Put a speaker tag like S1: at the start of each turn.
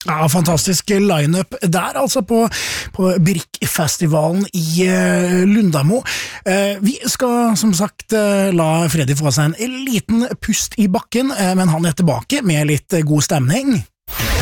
S1: Ja, fantastisk line-up der, altså på Brikkfestivalen i Lundamo. Vi skal som sagt la Freddy få seg en liten pust i bakken, men han er tilbake med litt god stemning.